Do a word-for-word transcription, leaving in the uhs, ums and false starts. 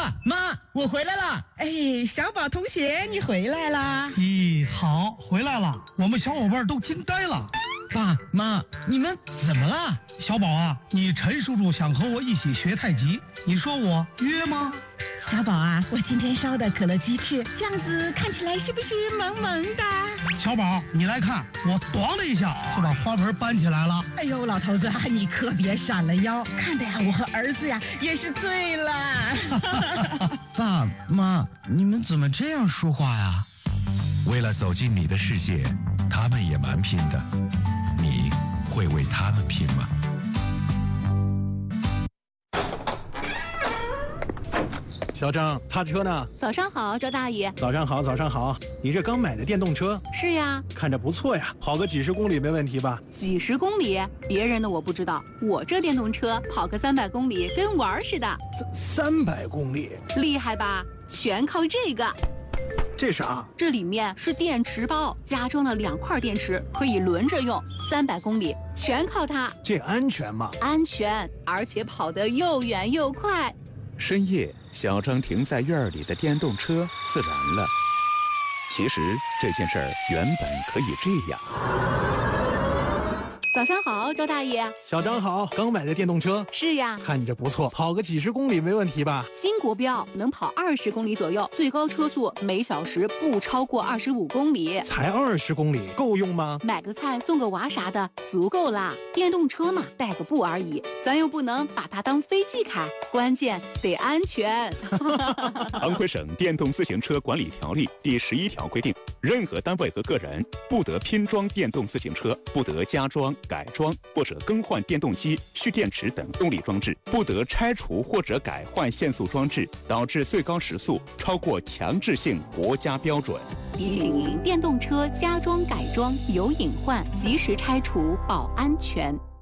爸妈，我回来了。 哎，小宝同学，你回来啦？ 咦，好，回来了，我们小伙伴都惊呆了。 爸妈，你们怎么了？ 小宝啊，你陈叔叔想和我一起学太极，你说我约吗？ 小宝啊，我今天烧的可乐鸡翅，这样子看起来是不是萌萌的？ 小宝，你来看，我咣的一下就把花盆搬起来了。 哎呦，老头子啊，你可别闪了腰，看的呀，我和儿子呀也是醉了。 爸妈，你们怎么这样说话呀？ 为了走进你的世界，他们也蛮拼的，你会为他们拼吗？ 小张，擦车呢？ 早上好，周大爷。 早上好，早上好。你这刚买的电动车？ 是呀。 看着不错呀，跑个几十公里没问题吧？ 几十公里？别人的我不知道，我这电动车跑个三百公里跟玩儿似的。 三三百公里？ 厉害吧？全靠这个。 这啥？ 这里面是电池包，加装了两块电池，可以轮着用。三百公里全靠它。 这安全吗？ 安全，而且跑得又远又快。 深夜，小张停在院里的电动车自燃了。其实这件事儿原本可以这样。 早上好，周大爷。 小张好，刚买的电动车？ 是呀。 看着不错，跑个几十公里没问题吧？ 新国标能跑二十公里左右，最高车速每小时不超过二十五公里。 才二十公里，够用吗？ 买个菜送个娃啥的，足够啦。电动车嘛，带个步而已，咱又不能把它当飞机开，关键得安全。 安徽省电动自行车管理条例第十一条规定，任何单位和个人不得拼装电动自行车，不得加装、改装或者更换电动机、蓄电池等动力装置，不得拆除或者改换限速装置，导致最高时速超过强制性国家标准。 提醒您，电动车加装改装有隐患，及时拆除保安全。